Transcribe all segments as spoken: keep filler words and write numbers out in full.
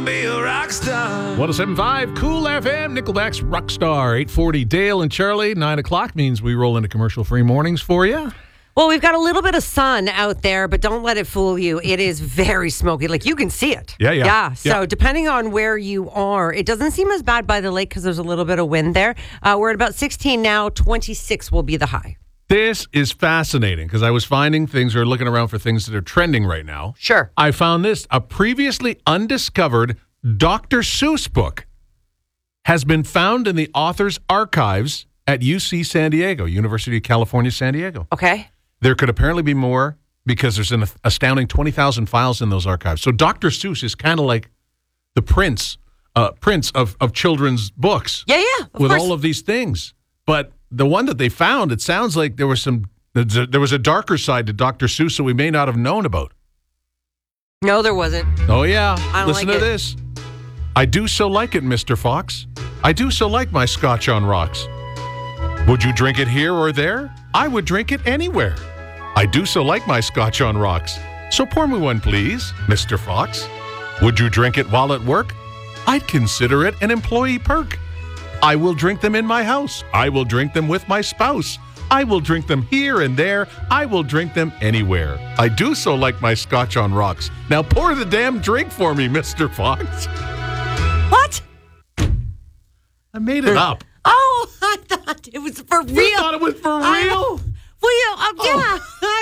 be a rock star. one oh seven point five Cool F M, Nickelback's Rockstar. eight forty, Dale and Charlie. nine o'clock means we roll into commercial-free mornings for you. Well, we've got a little bit of sun out there, but don't let it fool you. It is very smoky. Like, you can see it. Yeah, yeah. Yeah, so Yeah. depending on where you are, it doesn't seem as bad by the lake because there's a little bit of wind there. Uh, we're at about sixteen now. twenty-six will be the high. This is fascinating because I was finding things or looking around for things that are trending right now. Sure. I found this. A previously undiscovered Doctor Seuss book has been found in the author's archives at U C San Diego, University of California, San Diego. Okay. There could apparently be more because there's an astounding twenty thousand files in those archives. So Doctor Seuss is kind of like the prince, uh, prince of, of children's books. Yeah, yeah, of with course. all of these things. But the one that they found, it sounds like there was some, there was a darker side to Doctor Seuss that we may not have known about. No, there wasn't. Oh, yeah. I don't Listen like to it. this. I do so like it, Mister Fox. I do so like my Scotch on rocks. Would you drink it here or there? I would drink it anywhere. I do so like my Scotch on rocks. So pour me one, please, Mister Fox. Would you drink it while at work? I'd consider it an employee perk. I will drink them in my house. I will drink them with my spouse. I will drink them here and there. I will drink them anywhere. I do so like my Scotch on rocks. Now pour the damn drink for me, Mister Fox. What? I made it up. Oh, I thought it was for real. You thought it was for I- real? Well, yeah, um, yeah. I,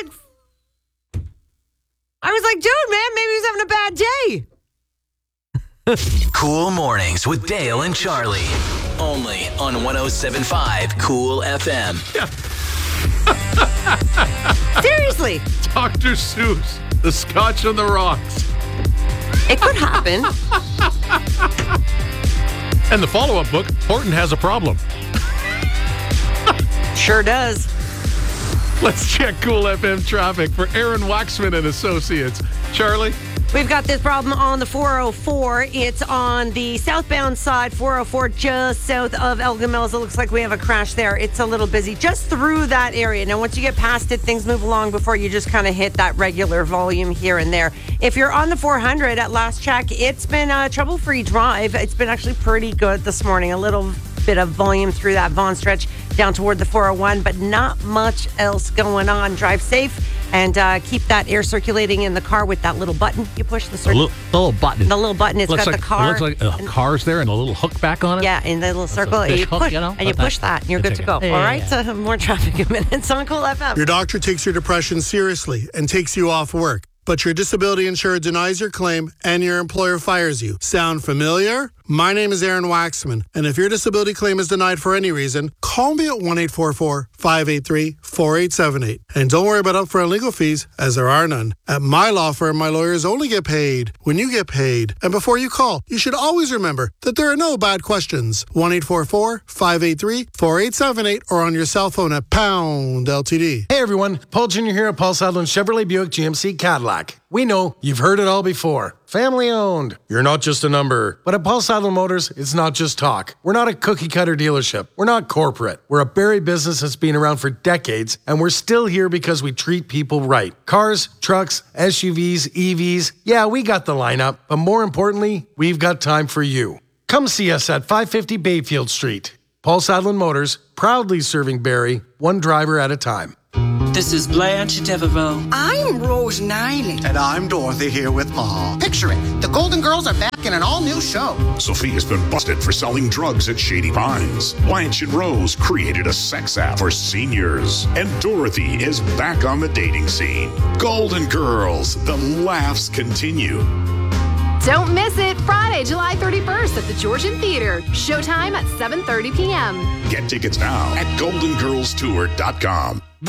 I was like, dude, man, maybe he's having a bad day. Cool Mornings with Dale and Charlie. Only on one oh seven point five Cool F M. Seriously, Doctor Seuss, the Scotch on the rocks. it could happen. And the follow-up book, Horton Has a Problem. Sure does. Let's check Cool F M traffic for Aaron Waxman and Associates. Charlie? We've got this problem on the four oh four. It's on the southbound side, four oh four, just south of Elgin Mills. It looks like we have a crash there. It's a little busy just through that area. Now, once you get past it, things move along before you just kind of hit that regular volume here and there. If you're on the four hundred at last check, it's been a trouble-free drive. It's been actually pretty good this morning. A little bit of volume through that Vaughan stretch down toward the four oh one, but not much else going on. Drive safe and uh, keep that air circulating in the car with that little button. You push the A circle. little, the little button. The little button, it's looks got like, the car. It looks like a and- car's there and a little hook back on it. Yeah, in the little circle. fish And you hook, push, you know, and you like that. push that, and you're It's good to okay. go. Yeah, All yeah, right, yeah. so more traffic in minutes on Cool F M. Your doctor takes your depression seriously and takes you off work, but your disability insurer denies your claim and your employer fires you. Sound familiar? My name is Aaron Waxman, and if your disability claim is denied for any reason, call me at one eight four four, five eight three, four eight seven eight. And don't worry about upfront legal fees, as there are none. At my law firm, my lawyers only get paid when you get paid. And before you call, you should always remember that there are no bad questions. one eight four four, five eight three, four eight seven eight or on your cell phone at pound L T D. Hey everyone, Paul Junior here at Paul Sadlin Chevrolet Buick G M C Cadillac. We know you've heard it all before. Family owned. You're not just a number. But at Paul Sadlin Motors, it's not just talk. We're not a cookie cutter dealership. We're not corporate. We're a Barrie business that's been around for decades, and we're still here because we treat people right. Cars, trucks, S U Vs, E Vs. Yeah, we got the lineup, but more importantly, we've got time for you. Come see us at five fifty Bayfield Street. Paul Sadlin Motors, proudly serving Barrie, one driver at a time. This is Blanche Devereaux. I'm Rose Niley. And I'm Dorothy here with Ma. Picture it. The Golden Girls are back in an all-new show. Sophia's been busted for selling drugs at Shady Pines. Blanche and Rose created a sex app for seniors. And Dorothy is back on the dating scene. Golden Girls, the laughs continue. Don't miss it. Friday, July thirty-first at the Georgian Theater. Showtime at seven thirty p.m. Get tickets now at golden girls tour dot com.